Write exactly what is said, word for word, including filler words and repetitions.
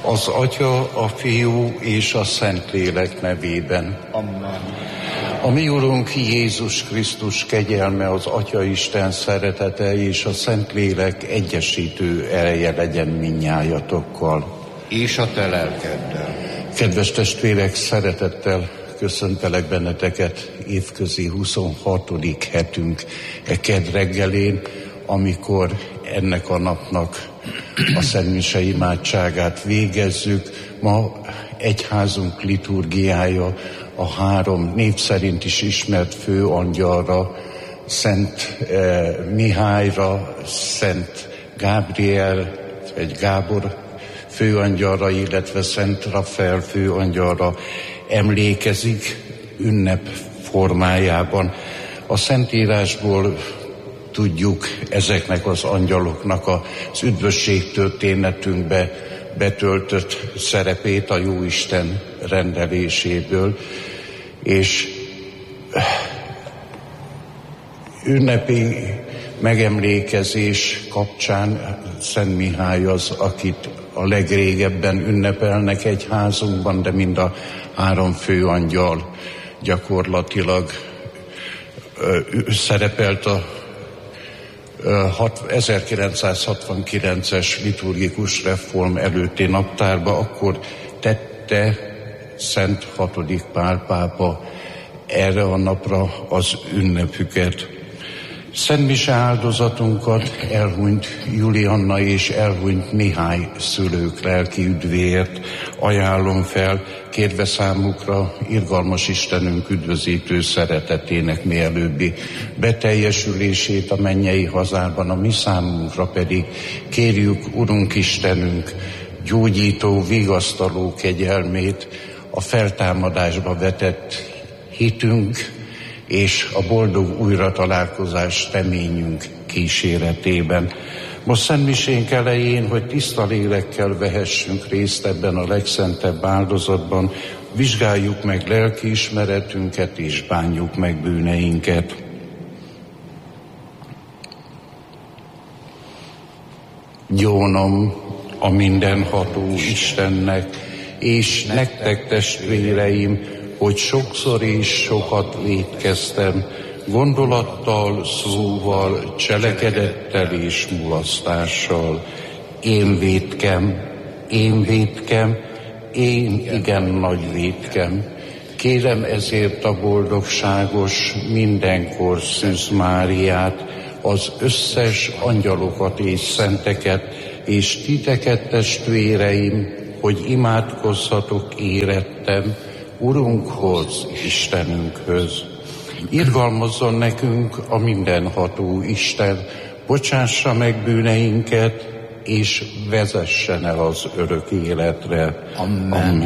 Az Atya, a Fiú és a Szentlélek nevében. Amen. A mi Urunk Jézus Krisztus kegyelme, az Atyaisten szeretete és a Szentlélek egyesítő ereje legyen mindnyájatokkal. És a te lelkeddel. Kedves testvérek, szeretettel köszöntelek benneteket évközi huszonhatodik hetünk e kedd reggelén, amikor ennek a napnak a szentmise imádságát végezzük. Ma egyházunk liturgiája a három név szerint is ismert főangyalra, Szent eh, Mihályra, Szent Gábriel, vagy Gábor főangyalra, illetve Szent Rafael főangyalra emlékezik ünnep formájában. A Szentírásból tudjuk ezeknek az angyaloknak az üdvösség történetünkbe betöltött szerepét a Jóisten rendeléséből, és ünnepi megemlékezés kapcsán Szent Mihály az, akit a legrégebben ünnepelnek egyházunkban, de mind a három főangyal gyakorlatilag ö, szerepelt a ezerkilencszázhatvankilences liturgikus reform előtti naptárba, akkor tette Szent hatodik Pál pápa erre a napra az ünnepüket. Szent mise áldozatunkat elhunyt Julianna és elhunyt Mihály szülők lelki üdvéért ajánlom fel, kérve számukra irgalmas Istenünk üdvözítő szeretetének mielőbbi beteljesülését a mennyei hazában, a mi számunkra pedig kérjük Urunk Istenünk gyógyító, vigasztaló kegyelmét, a feltámadásba vetett hitünk és a boldog újratalálkozás reményünk kíséretében. Most szentmisénk elején, hogy tiszta lélekkel vehessünk részt ebben a legszentebb áldozatban, vizsgáljuk meg lelkiismeretünket és bánjuk meg bűneinket. Gyónom a mindenható Istennek, és nektek testvéreim, hogy sokszor és sokat vétkeztem, gondolattal, szóval, cselekedettel és mulasztással. Én vétkem, én vétkem, én igen nagy vétkem. Kérem ezért a boldogságos, mindenkor Szűz Máriát, az összes angyalokat és szenteket, és titeket testvéreim, hogy imádkozzatok érettem Urunkhoz, Istenünkhöz. Irgalmazzon nekünk a mindenható Isten, bocsássa meg bűneinket, és vezessen el az örök életre. Amen. Amen.